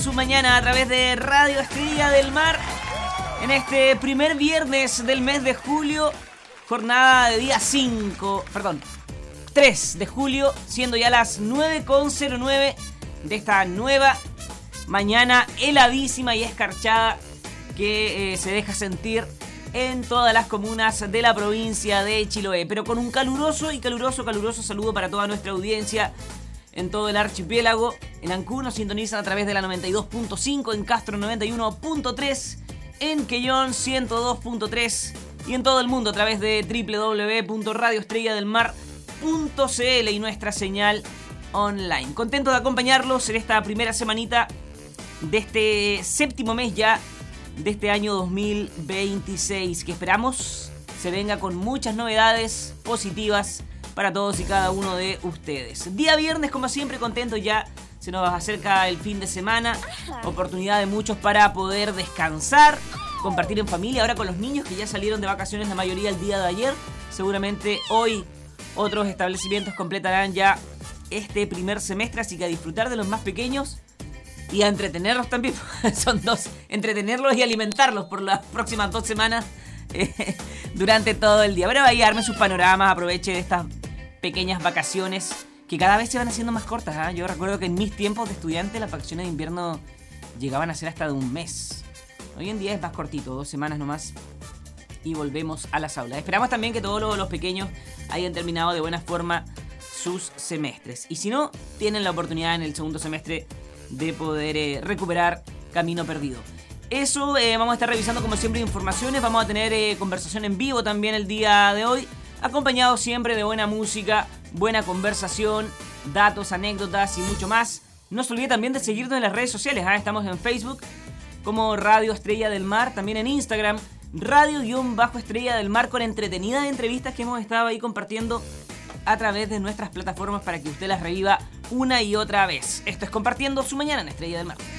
su mañana a través de Radio Estrella del Mar. En este primer viernes del mes de julio, jornada de día 3 de julio, siendo ya las 9:09 de esta nueva mañana heladísima y escarchada que se deja sentir en todas las comunas de la provincia de Chiloé, pero con un caluroso saludo para toda nuestra audiencia en todo el archipiélago. En Ancud nos sintonizan a través de la 92.5, en Castro 91.3, en Quellón 102.3 y en todo el mundo a través de www.radioestrelladelmar.cl y nuestra señal online. Contento de acompañarlos en esta primera semanita de este séptimo mes ya de este año 2026, que esperamos se venga con muchas novedades positivas para todos y cada uno de ustedes. Día viernes, como siempre, contento, ya se nos acerca el fin de semana, oportunidad de muchos para poder descansar, compartir en familia, ahora con los niños que ya salieron de vacaciones la mayoría el día de ayer. Seguramente hoy otros establecimientos completarán ya este primer semestre, así que a disfrutar de los más pequeños y a entretenerlos también. Son dos, entretenerlos y alimentarlos por las próximas 2 semanas durante todo el día. Pero vaya a darme sus panoramas, aproveche de estas pequeñas vacaciones que cada vez se van haciendo más cortas, ¿eh? Yo recuerdo que en mis tiempos de estudiante las vacaciones de invierno llegaban a ser hasta de un mes. Hoy en día es más cortito, 2 semanas nomás y volvemos a las aulas. Esperamos también que todos los pequeños hayan terminado de buena forma sus semestres. Y si no, tienen la oportunidad en el segundo semestre de poder recuperar camino perdido. Eso, vamos a estar revisando como siempre informaciones, vamos a tener conversación en vivo también el día de hoy, acompañado siempre de buena música, buena conversación, datos, anécdotas y mucho más. No se olvide también de seguirnos en las redes sociales, ¿eh? Estamos en Facebook como Radio Estrella del Mar, también en Instagram, Radio-Estrella del Mar, con entretenidas entrevistas que hemos estado ahí compartiendo a través de nuestras plataformas para que usted las reviva una y otra vez. Esto es Compartiendo su Mañana en Estrella del Mar.